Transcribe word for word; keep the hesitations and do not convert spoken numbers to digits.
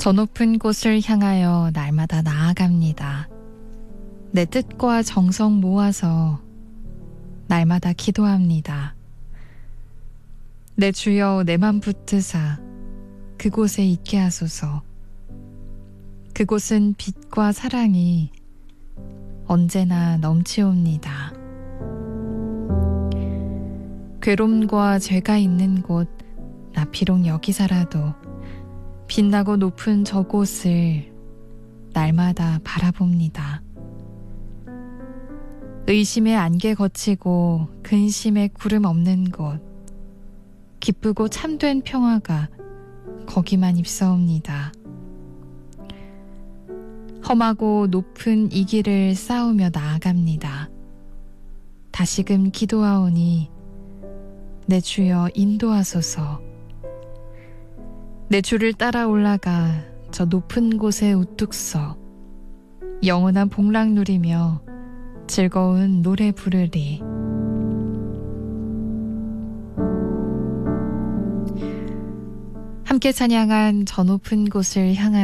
저 높은 곳을 향하여 날마다 나아갑니다. 내 뜻과 정성 모아서 날마다 기도합니다. 내 주여 내 맘 붙드사 그곳에 있게 하소서. 그곳은 빛과 사랑이 언제나 넘치옵니다. 괴로움과 죄가 있는 곳, 나 비록 여기 살아도 빛나고 높은 저곳을 날마다 바라봅니다. 의심의 안개 거치고 근심의 구름 없는 곳, 기쁘고 참된 평화가 거기만 입사옵니다. 험하고 높은 이 길을 쌓으며 나아갑니다. 다시금 기도하오니 내 주여 인도하소서. 내 주를 따라 올라가 저 높은 곳에 우뚝 서 영원한 복락 누리며 즐거운 노래 부르리. 함께 찬양한 저 높은 곳을 향하여